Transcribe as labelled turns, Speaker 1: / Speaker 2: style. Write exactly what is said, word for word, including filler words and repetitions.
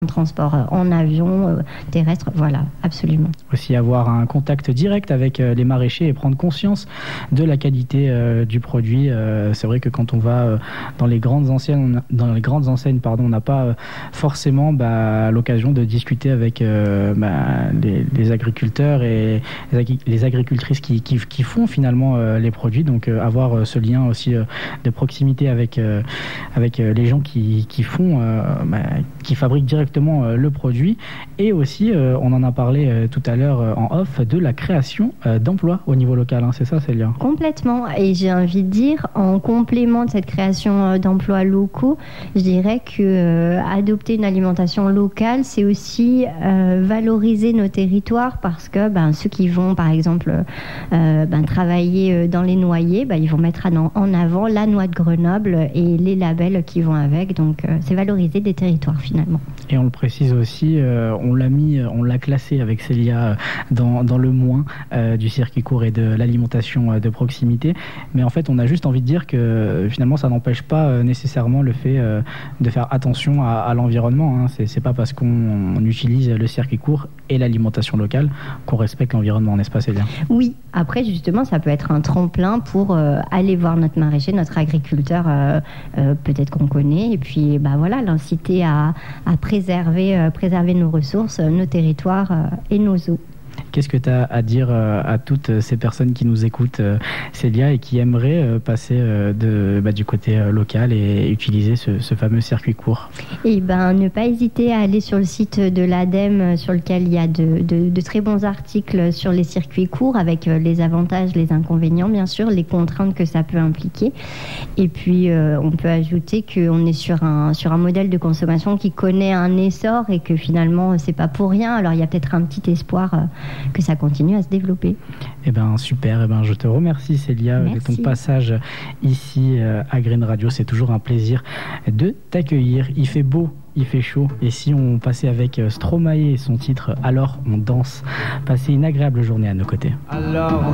Speaker 1: transport en avion, euh, terrestre, voilà, absolument.
Speaker 2: Aussi avoir un contact direct avec euh, les maraîchers et prendre conscience de la qualité euh, du produit. Euh, c'est vrai que quand on va euh, dans les grandes enseignes, dans les grandes enseignes, pardon, on n'a pas euh, forcément bah, l'occasion de discuter avec euh, bah, les, les agriculteurs et les, agri- les agricultrices qui, qui, qui font finalement euh, les produits. Donc euh, avoir euh, ce lien aussi euh, de proximité avec euh, avec euh, les gens qui, qui font, euh, bah, qui fabriquent directement le produit, et aussi euh, on en a parlé euh, tout à l'heure euh, en off de la création euh, d'emplois au niveau local, hein, c'est ça Célia?
Speaker 1: Complètement, et j'ai envie de dire, en complément de cette création euh, d'emplois locaux, je dirais que euh, adopter une alimentation locale, c'est aussi euh, valoriser nos territoires, parce que ben, ceux qui vont par exemple euh, ben, travailler dans les noyers, ben, ils vont mettre en avant la noix de Grenoble et les labels qui vont avec, donc euh, c'est valoriser des territoires finalement.
Speaker 2: Et on le précise aussi, euh, on l'a mis, on l'a classé avec Célia dans, dans le moins euh, du circuit court et de l'alimentation de proximité. Mais en fait, on a juste envie de dire que finalement, ça n'empêche pas euh, nécessairement le fait euh, de faire attention à, à l'environnement. Hein. C'est, c'est pas parce qu'on on utilise le circuit court et l'alimentation locale qu'on respecte l'environnement, n'est-ce pas Célia?
Speaker 1: Oui, après justement, ça peut être un tremplin pour euh, aller voir notre maraîcher, notre agriculteur, euh, euh, peut-être qu'on connaît, et puis bah, voilà, l'inciter à, à préserver, euh, préserver nos ressources, nos territoires euh, et nos eaux.
Speaker 2: Qu'est-ce que tu as à dire euh, à toutes ces personnes qui nous écoutent, euh, Célia, et qui aimeraient euh, passer euh, de, bah, du côté euh, local et utiliser ce, ce fameux circuit court?
Speaker 1: Eh ben, ne pas hésiter à aller sur le site de l'ADEME, sur lequel il y a de, de, de très bons articles sur les circuits courts, avec euh, les avantages, les inconvénients, bien sûr, les contraintes que ça peut impliquer. Et puis, euh, on peut ajouter qu'on est sur un, sur un modèle de consommation qui connaît un essor et que finalement, c'est pas pour rien. Alors, il y a peut-être un petit espoir euh, que ça continue à se développer.
Speaker 2: Eh ben super, eh ben, je te remercie Célia
Speaker 1: Merci.
Speaker 2: de ton passage ici euh, à Green Radio. C'est toujours un plaisir de t'accueillir. Il fait beau, il fait chaud, et si on passait avec euh, Stromae et son titre « Alors on danse », passez une agréable journée à nos côtés. Alors